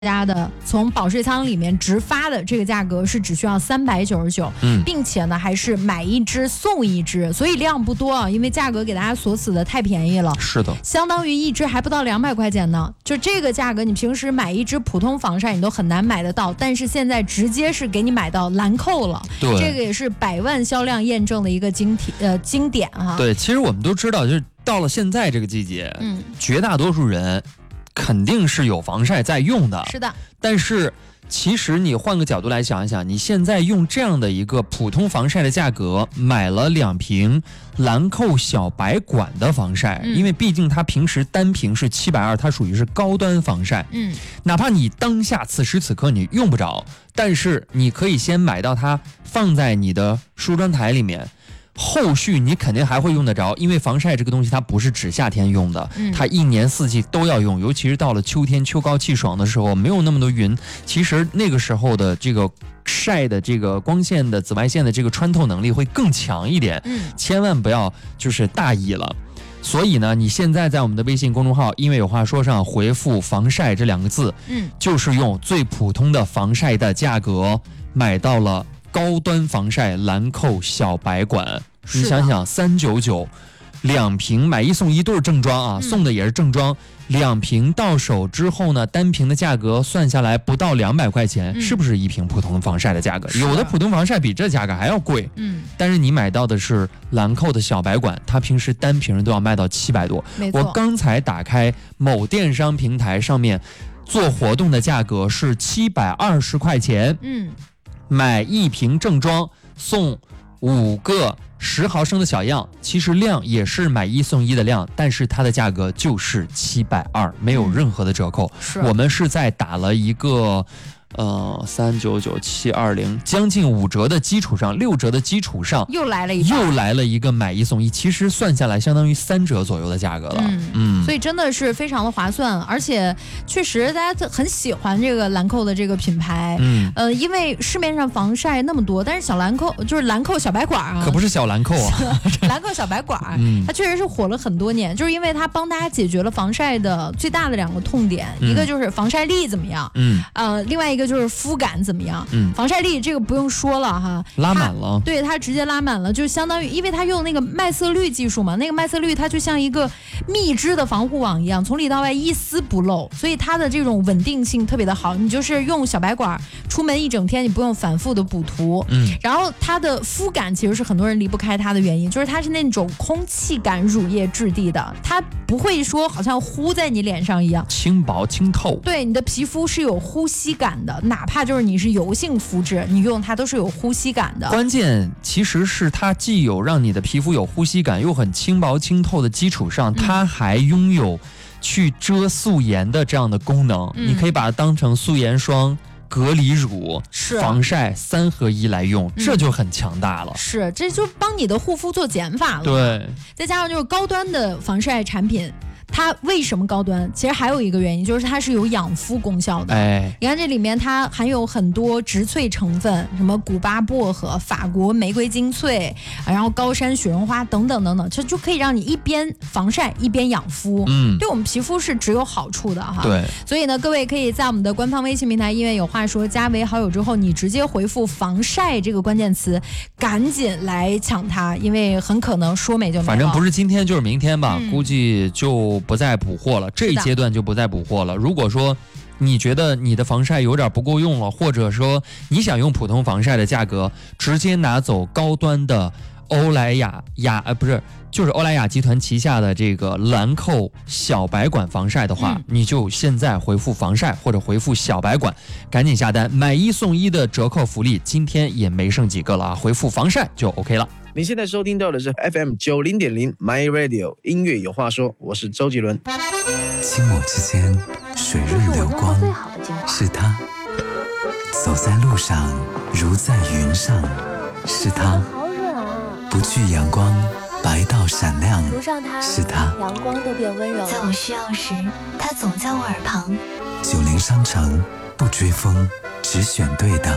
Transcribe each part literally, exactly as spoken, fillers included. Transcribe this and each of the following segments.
家的从保税仓里面直发的这个价格是只需要三百九十九， 嗯， 并且呢还是买一支送一支，所以量不多啊，因为价格给大家锁死的太便宜了。 是的， 相当于一支还不到两百块钱呢。就这个价格，你平时买一支普通防晒你都很难买得到，但是现在直接是给你买到兰蔻了。 对， 这个也是百万销量验证的一个经体呃经典哈。 对，其实我们都知道，就是到了现在这个季节， 嗯， 绝大多数人肯定是有防晒在用的。 是的， 但是其实你换个角度来想一想，你现在用这样的一个普通防晒的价格买了两瓶兰蔻小白管的防晒， 嗯、 因为毕竟它平时单瓶是七百二，它属于是高端防晒。 嗯， 哪怕你当下此时此刻你用不着，但是你可以先买到它，放在你的梳妆台里面。后续你肯定还会用得着，因为防晒这个东西它不是只夏天用的， 嗯、 它一年四季都要用，尤其是到了秋天秋高气爽的时候，没有那么多云，其实那个时候的这个晒的这个光线的紫外线的这个穿透能力会更强一点， 嗯， 千万不要就是大意了。所以呢，你现在在我们的微信公众号因为有话说上回复防晒这两个字， 嗯，就是用最普通的防晒的价格买到了高端防晒兰蔻小白管。你想想，三九九两瓶，买一送一都是正装啊，嗯、送的也是正装。两瓶到手之后呢，单瓶的价格算下来不到两百块钱，嗯、是不是一瓶普通防晒的价格？有的普通防晒比这价格还要贵， 嗯， 但是你买到的是兰蔻的小白管，它平时单瓶都要卖到七百多。我刚才打开某电商平台上面做活动的价格是七百二十块钱， 嗯， 买一瓶正装送五个十毫升的小样，其实量也是买一送一的量，但是它的价格就是七百二，没有任何的折扣。 嗯、 我们是在打了一个呃三九九七二零将近五折的基础上，六折的基础上又来了一又来了一个买一送一，其实算下来相当于三折左右的价格了。 嗯，嗯所以真的是非常的划算，而且确实大家很喜欢这个兰蔻的这个品牌。 嗯， 呃，因为市面上防晒那么多，但是小兰蔻就是兰蔻小白管啊， 可不是小兰蔻啊， 兰蔻小白管， 嗯、 它确实是火了很多年，就是因为它帮大家解决了防晒的最大的两个痛点，嗯、一个就是防晒力怎么样， 嗯， 呃，另外一个就是肤感怎么样， 嗯， 防晒力这个不用说了哈， 拉满了， 对，它直接拉满了，就相当于因为它用那个麦色绿技术嘛，那个麦色绿它就像一个密织的防护网一样，从里到外一丝不漏，所以它的这种稳定性特别的好，你就是用小白管出门一整天，你不用反复的补涂， 嗯， 然后它的肤感其实是很多人离不开它的原因，就是它是那种空气感乳液质地的，它不会说好像糊在你脸上一样， 轻薄清透， 对，你的皮肤是有呼吸感的，哪怕就是你是油性肤质，你用它都是有呼吸感的。 关键其实是它既有让你的皮肤有呼吸感，又很轻薄清透的基础上，它还拥有去遮素颜的这样的功能， 嗯、 你可以把它当成素颜霜、隔离乳、 是防晒三合一来用， 嗯、 这就很强大了。 是，这就帮你的护肤做减法了。 对， 再加上就是高端的防晒产品。它为什么高端？其实还有一个原因，就是它是有养肤功效的。 哎， 你看这里面它含有很多植萃成分，什么古巴薄荷、法国玫瑰精粹，然后高山雪绒花等等等等，这就可以让你一边防晒一边养肤。 嗯， 对我们皮肤是只有好处的哈。 对， 所以呢，各位可以在我们的官方微信平台因为有话说加为好友之后，你直接回复防晒这个关键词，赶紧来抢它，因为很可能说没就没了。 反正不是今天就是明天吧， 嗯、 估计就不再补货了，这一阶段就不再补货了。如果说你觉得你的防晒有点不够用了，或者说你想用普通防晒的价格直接拿走高端的欧莱雅雅呃不是就是欧莱雅集团旗下的这个兰蔻小白管防晒的话、嗯、你就现在回复防晒或者回复小白管，赶紧下单，买一送一的折扣福利今天也没剩几个了啊，回复防晒就 OK 了。 你现在收听到的是 F M 九零点零 My Radio 音乐有话说，我是周杰伦。 轻抹之间，水润流光，是他；走在路上，如在云上，是他；不惧阳光，白到闪亮，是他； 阳光都变温柔。 在我需要时，他总在我耳旁。 九零商城，不追风，只选对的。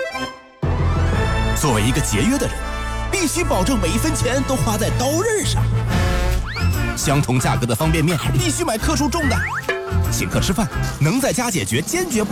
作为一个节约的人，必须保证每一分钱都花在刀刃上。相同价格的方便面必须买克数重的。请客吃饭，能在家解决，坚决不